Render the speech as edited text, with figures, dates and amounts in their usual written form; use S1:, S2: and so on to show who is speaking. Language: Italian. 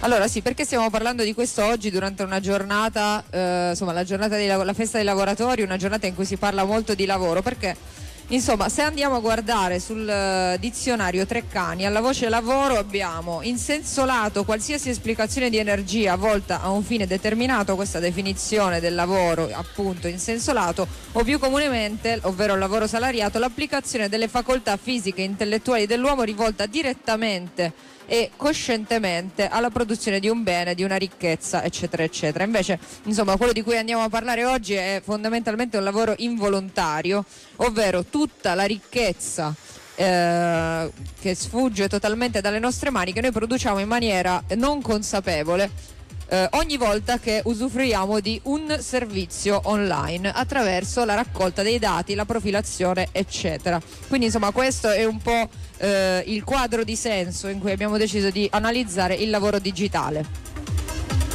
S1: Allora sì, perché stiamo parlando di questo oggi durante una giornata, insomma la giornata la festa dei lavoratori, una giornata in cui si parla molto di lavoro, perché insomma se andiamo a guardare sul dizionario Treccani alla voce lavoro abbiamo in senso lato qualsiasi esplicazione di energia volta a un fine determinato, questa definizione del lavoro appunto in senso lato, o più comunemente, ovvero il lavoro salariato, l'applicazione delle facoltà fisiche e intellettuali dell'uomo rivolta direttamente e coscientemente alla produzione di un bene, di una ricchezza, eccetera eccetera. Invece insomma quello di cui andiamo a parlare oggi è fondamentalmente un lavoro involontario, ovvero tutta la ricchezza che sfugge totalmente dalle nostre mani, che noi produciamo in maniera non consapevole ogni volta che usufruiamo di un servizio online attraverso la raccolta dei dati, la profilazione eccetera. Quindi insomma questo è un po' il quadro di senso in cui abbiamo deciso di analizzare il lavoro digitale.